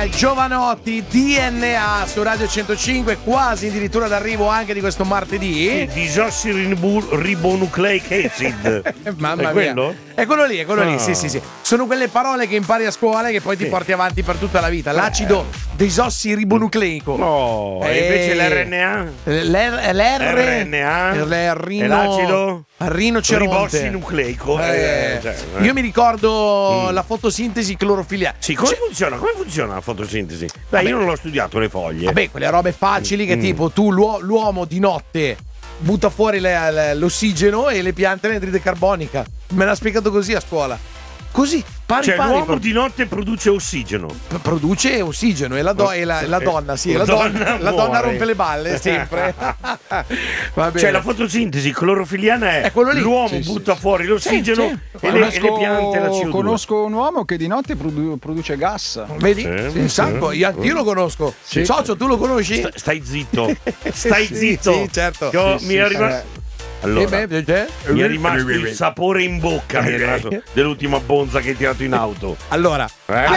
Giovanotti, DNA su Radio 105, quasi addirittura d'arrivo anche di questo martedì. Disossiribonucleic acid. Mamma è mia. quello? È quello lì, sì. Sono quelle parole che impari a scuola e che poi ti porti avanti per tutta la vita. L'acido disossiribonucleico. No, e invece l'RNA? l'RNA è l'acido rinoceronte ribossinucleico. Io mi ricordo la fotosintesi clorofilliana. Sì, come funziona la fotosintesi? Dai, io non l'ho studiato le foglie. Vabbè, quelle robe facili che tipo tu l'uomo di notte butta fuori l'ossigeno e le piante l'anidride carbonica. Me l'ha spiegato così a scuola. Così, pari. L'uomo di notte produce ossigeno. Produce ossigeno e la donna, sì, la donna rompe le balle sempre. Va bene. Cioè la fotosintesi clorofilliana è quello lì. L'uomo butta fuori l'ossigeno e le piante la CO2. Conosco un uomo che di notte produce gas. Vedi? Un sacco. Io lo conosco. Socio, tu lo conosci? Stai zitto. Stai zitto. Sì, certo. Mi è arrivato. Allora, mi è rimasto il sapore in bocca dell'ultima bonza che hai tirato in auto. Allora,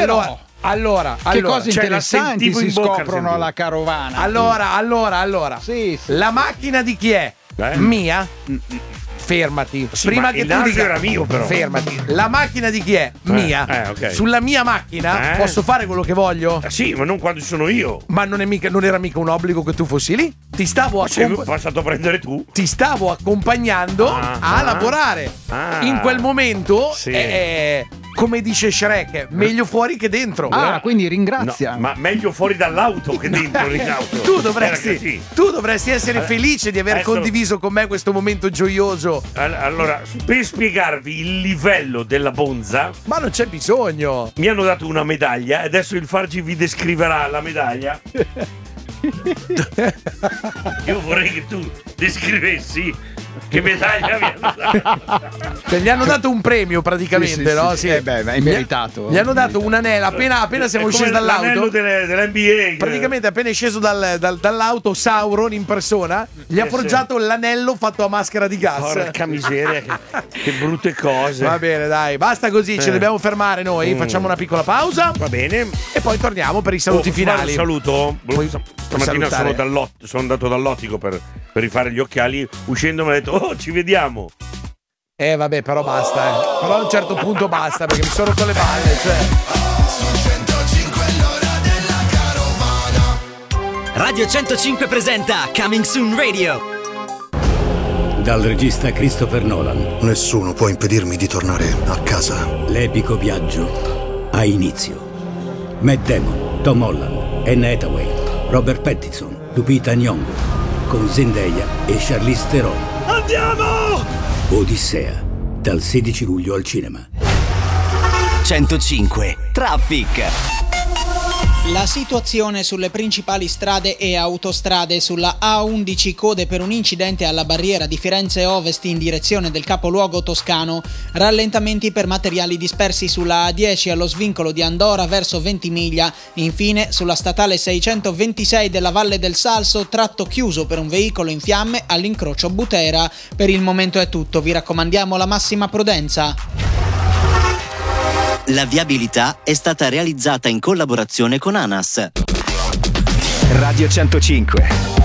che cose interessanti si scoprono alla carovana. Allora. Sì. La macchina di chi è? Mia? Fermati. Sì, prima ma che il tu naso dica era mio, però. Fermati. La macchina di chi è? Mia. Okay. Sulla mia macchina posso fare quello che voglio? Sì, ma non quando sono io. Ma non era mica un obbligo che tu fossi lì? Ti stavo passato a prendere tu. Ti stavo accompagnando a lavorare. In quel momento come dice Shrek, meglio fuori che dentro. Quindi ringrazia. No, ma meglio fuori dall'auto che dentro l'auto. Tu dovresti essere felice di aver condiviso con me questo momento gioioso. Allora, per spiegarvi il livello della bonza, ma non c'è bisogno. Mi hanno dato una medaglia e adesso il Fargi vi descriverà la medaglia. Io vorrei che tu descrivessi che medaglia mi hanno dato. Gli hanno dato un premio praticamente, no? Sì. È meritato. Gli hanno dato un anello appena siamo scesi dall'auto. L'anello dell'NBA. Praticamente appena è sceso dall'auto, Sauron in persona gli ha forgiato l'anello fatto a maschera di gas. Porca miseria, che brutte cose. Va bene, dai, basta così, ci dobbiamo fermare noi. Facciamo una piccola pausa. Va bene. E poi torniamo per i saluti finali. Un saluto. Stamattina sono andato dall'ottico per rifare gli occhiali. Uscendo mi ha detto: ci vediamo. Vabbè, però basta. Però a un certo punto basta, perché mi sono rotto le balle, cioè. Su 105 l'ora della carovana. Radio 105 presenta Coming Soon Radio. Dal regista Christopher Nolan. Nessuno può impedirmi di tornare a casa. L'epico viaggio ha inizio. Matt Damon, Tom Holland, Anne Hathaway, Robert Pattinson, Lupita Nyong'o, con Zendaya e Charlize Theron. Andiamo! Odissea, dal 16 luglio al cinema. 105 Traffic. La situazione sulle principali strade e autostrade: sulla A11 code per un incidente alla barriera di Firenze Ovest in direzione del capoluogo toscano, rallentamenti per materiali dispersi sulla A10 allo svincolo di Andora verso Ventimiglia, infine sulla statale 626 della Valle del Salso, tratto chiuso per un veicolo in fiamme all'incrocio Butera. Per il momento è tutto, vi raccomandiamo la massima prudenza. La viabilità è stata realizzata in collaborazione con ANAS. Radio 105.